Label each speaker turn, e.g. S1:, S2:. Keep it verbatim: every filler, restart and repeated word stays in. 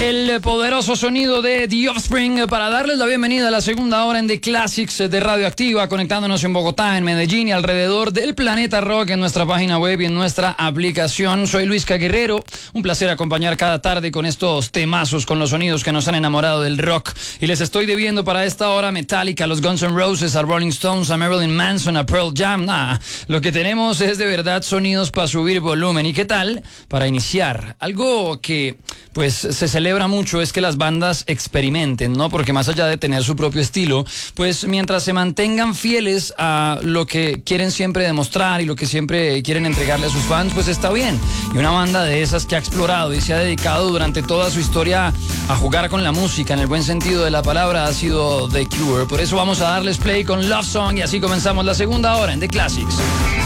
S1: el poderoso sonido de The Offspring para darles la bienvenida a la segunda hora en The Classics de Radioactiva, conectándonos en Bogotá, en Medellín y alrededor del planeta rock en nuestra página web y en nuestra aplicación. Soy Luis Caguerrero, un placer acompañar cada tarde con estos temazos, con los sonidos que nos han enamorado del rock. Y les estoy debiendo para esta hora Metallica, los Guns N' Roses, a Rolling Stones, a Marilyn Manson, a Pearl Jam. Nah, lo que tenemos es de verdad sonidos para subir volumen. ¿Y qué tal? Para iniciar, algo que pues se celebra mucho es que las bandas experimenten, ¿no? Porque más allá de tener su propio estilo, pues mientras se mantengan fieles a lo que quieren siempre demostrar y lo que siempre quieren entregarle a sus fans, pues está bien. Y una banda de esas que ha explorado y se ha dedicado durante toda su historia a jugar con la música, en el buen sentido de la palabra, ha sido The Cure. Por eso vamos a darles play con Love Song y así comenzamos la segunda hora en The Classics.